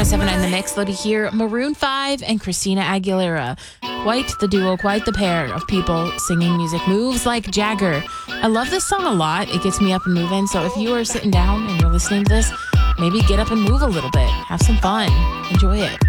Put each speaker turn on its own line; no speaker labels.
107 in the mix. Let me hear Maroon 5 and Christina Aguilera. Quite the duo, quite the pair of people singing music. Moves like Jagger. I love this song a lot. It gets me up and moving. So if you are sitting down and you're listening to this, maybe get up and move a little bit. Have some fun. Enjoy it.